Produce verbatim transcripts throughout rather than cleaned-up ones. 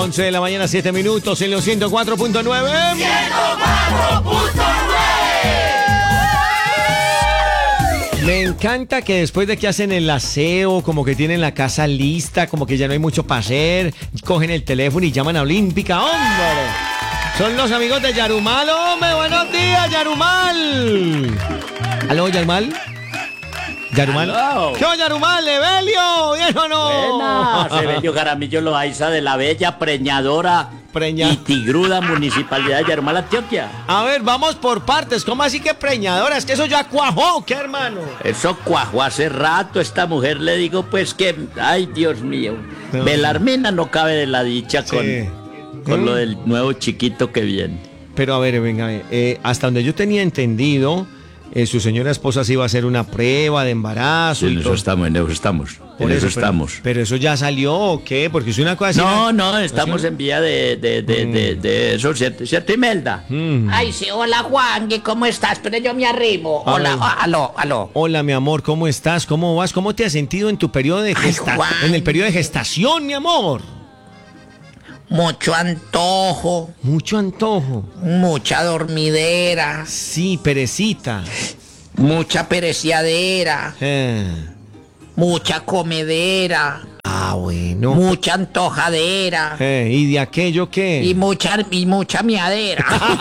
once de la mañana, siete minutos en los ciento cuatro punto nueve. ciento cuatro punto nueve. Me encanta que después de que hacen el aseo, como que tienen la casa lista, como que ya no hay mucho para hacer, cogen el teléfono y llaman a Olímpica, ¡hombre! Son los amigos de Yarumal, hombre. Buenos días, Yarumal. ¿Aló, Yarumal? ¿Yarumal? Aló. ¿Qué onda, Yarumal? ¿Evelio? ¿Bien o no? Buenas, Evelio Jaramillo Loaiza de la bella preñadora Preña- y tigruda municipalidad de Yarumal, Antioquia. A ver, vamos por partes. ¿Cómo así que preñadora? Es que eso ya cuajó, ¿qué, hermano? Eso cuajó hace rato. Esta mujer le digo pues que, ay Dios mío, No. Belarmina no cabe de la dicha Sí. con, con Mm. lo del nuevo chiquito que viene. Pero a ver, venga, eh, hasta donde yo tenía entendido, eh, su señora esposa sí iba a hacer una prueba de embarazo. En y eso todo. estamos, en eso estamos, Por en eso, pero- estamos. Pero, eso ya salió, ¿o qué? Porque es una cosa así. No, no, estamos en vía de, de, de, Mm. de, de eso, ¿cierto, ¿cierto, Imelda? Mm. Ay, sí, hola Juan, ¿y ¿cómo estás? Pero yo me arrimo. A Hola, ver. ah, aló, aló. Hola, mi amor, ¿cómo estás? ¿Cómo vas? ¿Cómo te has sentido en tu periodo de Ay, gestación? Juan. En el periodo de gestación, mi amor. Mucho antojo, Mucho antojo. mucha dormidera, Sí, perecita. mucha pereciadera, Eh. mucha comedera, Ah, bueno. mucha antojadera Eh, ¿y de aquello qué? y mucha y mucha miadera.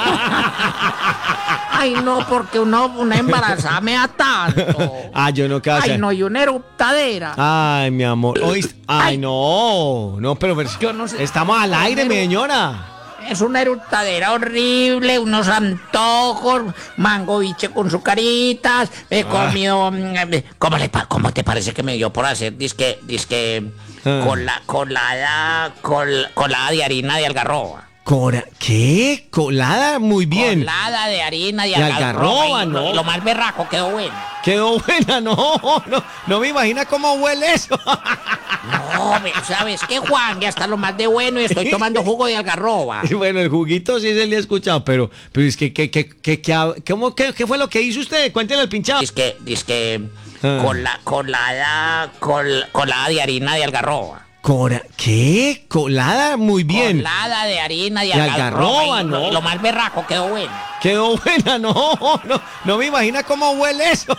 Ay, no, porque uno, una embarazada me da tanto. Ah, yo no qué Ay, no, y una eruptadera. Ay, mi amor. ¿Oíste? Ay, Ay. no. No, pero, pero Yo no sé. estamos al aire, mi Pero- señora. Es una eruptadera horrible, unos antojos, mango biche con sus caritas, he Ah. comido... mm, eh, ¿Cómo, le, pa- ¿Cómo te parece que me dio por hacer disque, disque Ah. cola, colada, col- colada de harina de algarroba? Cora, ¿qué? Colada, muy bien. Colada de harina de De algarroba. algarroba, y ¿no? lo, lo más berraco quedó bueno. Quedó buena, no, no, no me imagina cómo huele eso. No, ve, ¿sabes qué, Juan? Ya está lo más de bueno y estoy tomando jugo de algarroba. Bueno, el juguito sí se le ha escuchado, pero, pero es que, que, que, que, que- ¿cómo, qué, ¿qué fue lo que hizo usted? Cuéntele al pinchado. Disque, disque, Ah. cola, colada, col- colada de harina de algarroba. Cora, ¿qué? Colada, muy bien. Colada de harina de De algarroba. algarroba, y ¿no? Lo, lo más berraco quedó bueno. Quedó buena, no, no, no me imagina cómo huele eso.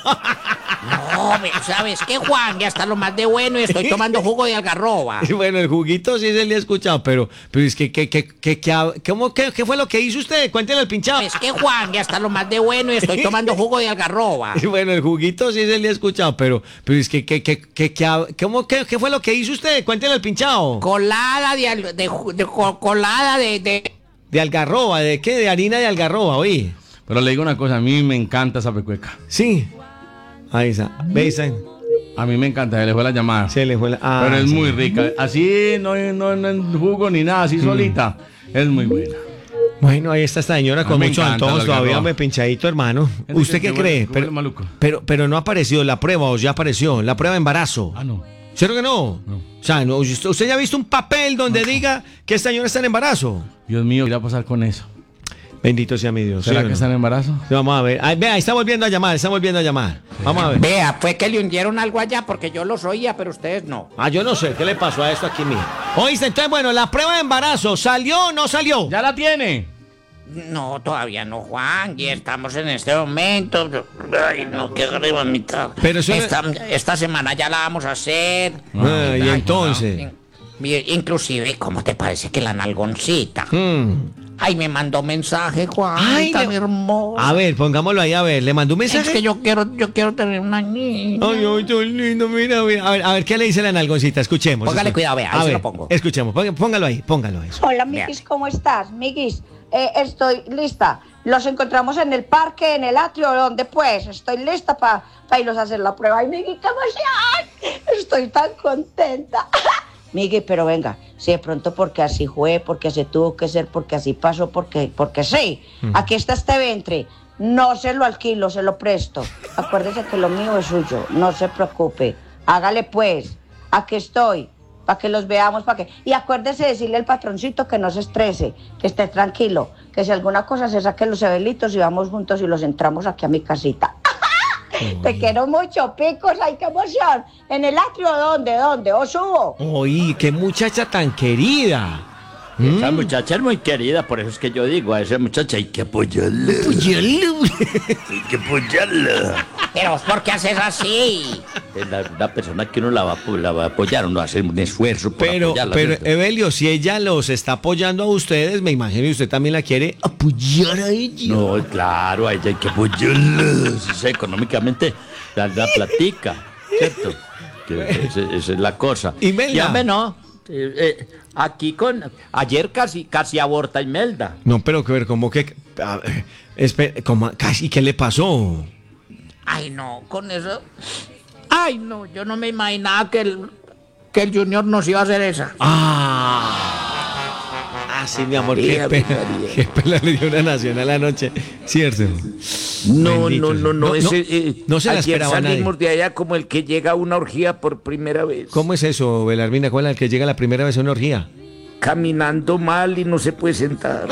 No, ve, ¿sabes qué, Juan? Ya está lo más de bueno y estoy tomando jugo de algarroba. Bueno, el juguito sí se le ha escuchado, pero, pero es que, que, que, que, que- ¿cómo, qué, ¿qué fue lo que hizo usted? Cuéntele al pinchado. ¿Sabes qué, Juan? Ya está lo más de bueno y estoy tomando jugo de algarroba. Bueno, el juguito sí se le ha escuchado, pero, pero es que, que, que, que, que- ¿cómo, qué, ¿qué fue lo que hizo usted? Cuéntele al pinchado. Colada de, al- de, ju- de co- colada de, de... De algarroba, ¿de qué? De harina de algarroba, oí. Pero le digo una cosa, a mí me encanta esa pecueca. Sí. Ahí está. ¿Veis? ahí? A mí me encanta, se le fue la llamada. Se le fue la... ah, Pero es sí. muy rica. Así, no, no, no en jugo ni nada, Mm. así solita. Es muy buena. Bueno, ahí está esta señora A con mí me muchos encanta antojos la todavía, algarroba. me pinchadito, hermano. Gente ¿Usted que qué huele- cree? que huele Pero, maluco. pero, pero no ha aparecido la prueba, o ya apareció, la prueba de embarazo. Ah, no. ¿Cierto que no? No. O sea, no, usted, usted ya ha visto un papel donde diga que esta señora está en embarazo. Dios mío, ¿qué va a pasar con eso? Bendito sea mi Dios. ¿Será ¿sí o que no? está en embarazo? Sí, vamos a ver. Ay, vea, está volviendo a llamar, está volviendo a llamar. Vamos a ver. Vea, fue que le hundieron algo allá porque yo los oía, pero ustedes no. Ah, yo no sé, ¿qué le pasó a esto aquí, mío? Oíste, entonces, bueno, la prueba de embarazo, ¿salió o no salió? ¡Ya la tiene! No, todavía no, Juan. Y estamos en este momento. Ay, no, qué arriba mitad. Pero eso- esta, esta semana ya la vamos a hacer. Ah, y Ay, entonces. no. In- Inclusive, ¿cómo te parece que la nalgoncita? Hmm. Ay, me mandó mensaje, Juan. Ay, tan le- hermosa. A ver, pongámoslo ahí, a ver, ¿le mandó un mensaje? Es que yo quiero, yo quiero tener una niña. Ay, ay, qué lindo, mira, mira. A ver, a ver, ¿qué le dice la nalgoncita? Escuchemos. Póngale escuchemos. cuidado, vea, ahí A se ver, lo pongo. Escuchemos, póngalo, póngalo ahí, póngalo ahí. Hola, Vean. Miguis, ¿cómo estás? Miguis, eh, estoy lista. Los encontramos en el parque, en el atrio, ¿dónde pues? Estoy lista para irnos a hacer la prueba. Ay, Miguis, qué emoción. Estoy tan contenta. Miguis, pero venga, si de pronto porque así fue, porque así tuvo que ser, porque así pasó, porque, porque sí. Aquí está este ventre. No se lo alquilo, se lo presto. Acuérdese que lo mío es suyo. No se preocupe. Hágale pues. Aquí estoy. Para que los veamos, para que... Y acuérdese de decirle al patroncito que no se estrese, que esté tranquilo, que si alguna cosa se saque los cebelitos y vamos juntos y los entramos aquí a mi casita. Te quiero mucho, Picos, ay, qué emoción. ¿En el atrio dónde, dónde? ¿O subo? Oye, qué muchacha tan querida. Esa muchacha es muy querida, por eso es que yo digo, a esa muchacha hay que apoyarla. Hay que apoyarla. Pero ¿por qué haces así? Es la, una persona que uno la va, a apo- la va a apoyar, uno va a hacer un esfuerzo por Pero, apoyarla. pero ¿cierto? Evelio, si ella los está apoyando a ustedes, me imagino que usted también la quiere apoyar a ella. No, claro, a ella hay que apoyarla. Si sea, económicamente, la, la platica, ¿cierto? Que esa, esa es la cosa. Imelda. Y hombre, no. eh, eh, aquí con. Ayer casi, casi aborta Imelda. No, pero que ver, como que. a ver, espere, ¿cómo, casi, ¿qué le pasó? Ay, no, con eso. Ay, no, yo no me imaginaba que el, que el Junior nos iba a hacer esa. Ah, ah sí, mi amor, qué Mira, pena, María. qué pena le dio una nacional anoche, ¿cierto? No, Bendito no, no, no, sea. ese, eh, no se la ayer esperaba nadie. salimos de allá como el que llega a una orgía por primera vez. ¿Cómo es eso, Belarmina? ¿Cuál es el que llega la primera vez a una orgía? Caminando mal y no se puede sentar.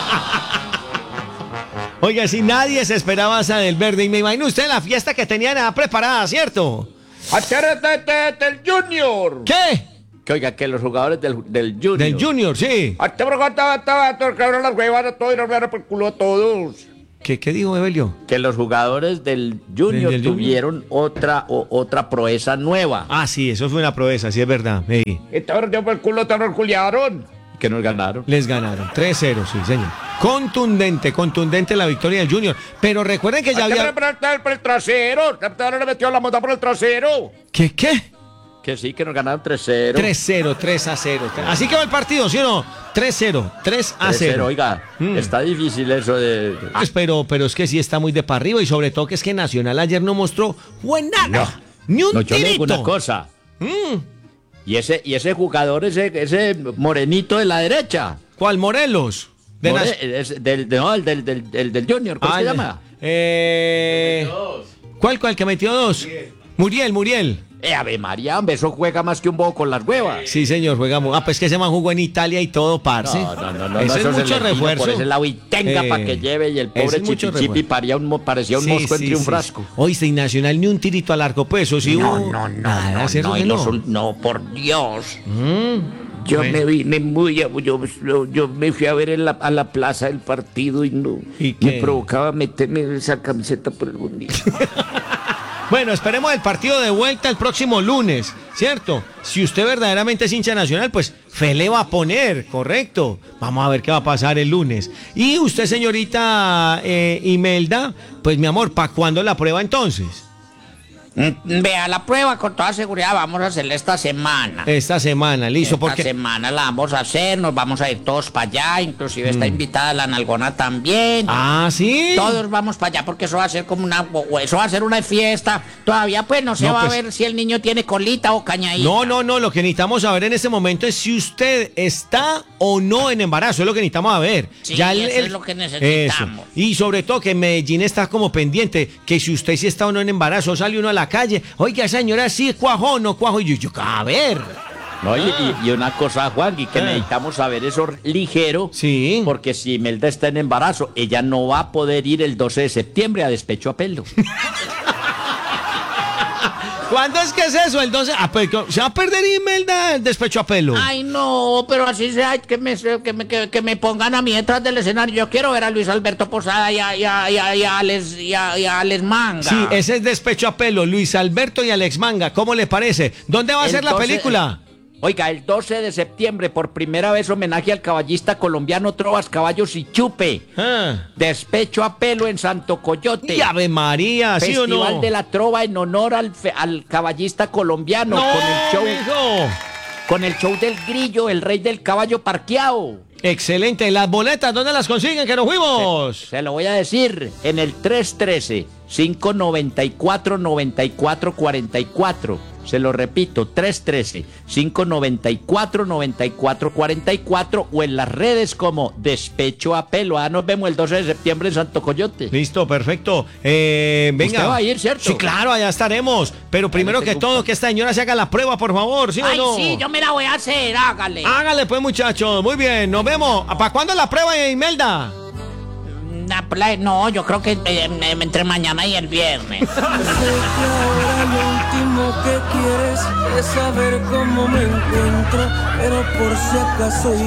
Oiga, si nadie se esperaba esa del verde, y me imagino usted la fiesta que tenían ah, preparada, ¿cierto? ¡Atérrate del Junior! ¿Qué? Que oiga, que los jugadores del, del Junior. Del Junior, sí. ¡Atérrate las huevas a todos y nos van por culo a todos! ¿Qué, qué dijo Evelio? Que los jugadores del Junior Del- del tuvieron otra o, otra proeza nueva. Ah, sí, eso fue una proeza, sí es verdad. Ey, Estaban por el culo, te nos culiaron. Que nos ganaron. les ganaron. tres cero, sí, señor. Contundente, contundente la victoria del Junior. Pero recuerden que ya había... por el trasero. Le metió la monta por el trasero. ¿Qué, qué? Que sí, que nos ganaron tres cero. tres cero, tres a cero. Así quedó el partido, ¿sí o no? tres cero, tres a tres cero. cero. Oiga, Mm. está difícil eso de... Pues, pero, pero es que sí está muy de para arriba y sobre todo que es que Nacional ayer no mostró buen nada. Ni un No, yo le digo tirito. una cosa. Mm. Y ese, y ese jugador, ese, ese morenito de la derecha. ¿Cuál, Morelos? De More- Nas- es del, de- no, el del, del, del, del Junior, ¿cómo Ah, se el- llama? Eh, ¿Cuál, cuál que metió dos? Muriel, Muriel. Eh, Ave María, hombre, eso juega más que un bobo con las huevas. Sí, señor, jugamos. Ah, pues que ese man jugó en Italia y todo, parce. No, no, no, no, Ese no, es eso se mucho le vino refuerzo. por ese lado y tenga Eh, para que lleve y el ese pobre es mucho Chipi Chipi refuerzo. parecía un, mo- parecía un Sí, mosco sí, entre un sí, frasco. sí. Oíste, y Nacional ni un tirito al arco, pues, eso sí No, hubo- no, no, Nada, no, ¿cierto no, que y no? los ul- no, por Dios. Mm, Yo bueno. me vine muy... Yo, yo, yo me fui a ver en la- a la plaza del partido y no... ¿Y me qué? provocaba meterme esa camiseta por el bondillo. Bueno, esperemos el partido de vuelta el próximo lunes, ¿cierto? Si usted verdaderamente es hincha Nacional, pues fe le va a poner, correcto. Vamos a ver qué va a pasar el lunes. Y usted, señorita eh, Imelda, pues mi amor, ¿para cuándo la prueba entonces? Mm, Vea, la prueba con toda seguridad vamos a hacerla esta semana. Esta semana, listo, Esta porque... semana la vamos a hacer, nos vamos a ir todos para allá, inclusive está invitada la Nalgona también. Mm. Ah, ¿sí? Todos vamos para allá porque eso va a ser como una, o eso va a ser una fiesta. Todavía pues no se No, va pues- a ver si el niño tiene colita o cañadita. No, no, no, lo que necesitamos saber en este momento es si usted está o no en embarazo, es lo que necesitamos saber. Sí, eso es lo que necesitamos. Eso. Y sobre todo que Medellín está como pendiente, que si usted sí está o no en embarazo, sale uno a la calle, oiga, señora, sí cuajo o no cuajo, y yo, yo, a ver. No, y, y- y una cosa, Juan, y que Ah. necesitamos saber eso ligero. Sí. Porque si Imelda está en embarazo, ella no va a poder ir el doce de septiembre a despecho a pelo. ¿Cuándo es que es eso? El doce, ah, pues, ¿se va a perder Imelda el despecho a pelo? Ay, no, pero así sea, que me, que me, que, que me pongan a mí detrás del escenario. Yo quiero ver a Luis Alberto Posada y a, y a, y a, y a Alex, y a, y a Alex Manga. Sí, ese es despecho a pelo, Luis Alberto y Alex Manga, ¿cómo le parece? ¿Dónde va a El ser la doce película? Oiga, el doce de septiembre, por primera vez, homenaje al caballista colombiano Trovas Caballos y Chupe. Ah. Despecho a pelo en Santo Coyote. Y Ave María, ¿sí o Festival no? de la Trova en honor al, fe- al caballista colombiano. No, con el show, mijo. con el show del grillo, el rey del caballo parqueado. Excelente. Las boletas, ¿dónde las consiguen? Que nos fuimos. Se lo voy a decir en el tres uno tres, cinco nueve cuatro, nueve cuatro cuatro cuatro. Se lo repito, tres uno tres, cinco nueve cuatro, nueve cuatro cuatro cuatro o en las redes como Despecho a Pelo. Ah, nos vemos el doce de septiembre en Santo Coyote. Listo, perfecto. Eh, venga. Usted va a ir, ¿cierto? Sí, claro, allá estaremos. Pero primero que tengo- todo, que esta señora se haga la prueba, por favor, ¿sí o Ay, no? sí, yo me la voy a hacer, hágale. Hágale pues, muchachos. Muy bien, nos vemos. ¿Para cuándo la prueba, Imelda? La pla- No, yo creo que eh, eh, entre mañana y el viernes. Sé que ahora lo último que quieres es saber cómo me encuentro, pero por si acaso